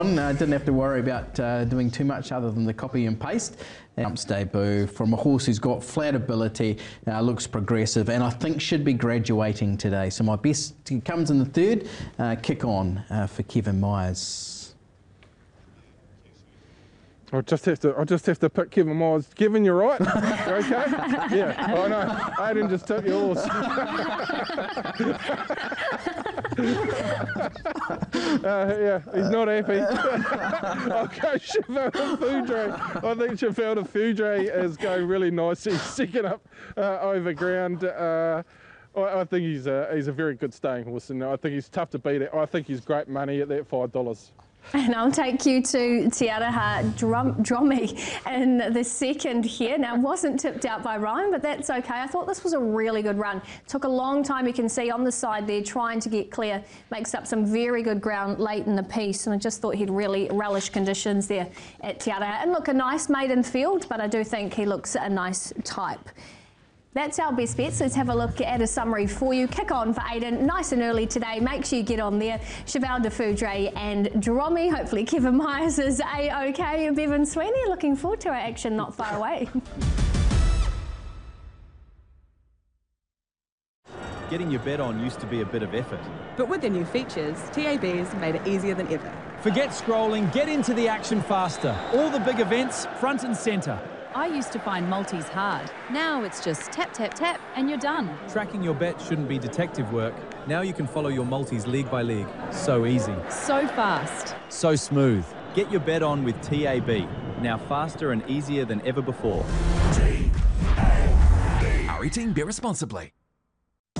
Didn't have to worry about doing too much other than the copy and paste. Jumps debut from a horse who's got flat ability, looks progressive, and I think should be graduating today. So my best comes in the third. Kick On for Kevin Myers. I'll just have to pick Kevin Myers. Kevin, you're right. You okay? Yeah, I know. Aidan just took yours. Yeah, he's not happy. I'll go Chevalda Foudre. I think Chevalda Foudre is going really nice. He's second up over ground. I think he's a very good staying horse, and I think he's tough to beat. I think he's great money at that $5. And I'll take you to Te Araha Dromi in the second here. Now, wasn't tipped out by Ryan, but that's okay. I thought this was a really good run. Took a long time, you can see on the side there, trying to get clear. Makes up some very good ground late in the piece, and I just thought he'd really relish conditions there at Te Araha. And look, a nice maiden field, but I do think he looks a nice type. That's our best bets. Let's have a look at a summary for you. Kick On for Aidan, nice and early today. Make sure you get on there. Chevalda Foudre and Dromi. Hopefully Kevin Myers is A-OK. Bevan Sweeney, looking forward to our action not far away. Getting your bet on used to be a bit of effort. But with their new features, TAB's made it easier than ever. Forget scrolling, get into the action faster. All the big events, front and centre. I used to find multis hard. Now it's just tap, tap, tap, and you're done. Tracking your bet shouldn't be detective work. Now you can follow your multis league by league. So easy. So fast. So smooth. Get your bet on with TAB. Now faster and easier than ever before. Are eating beer responsibly.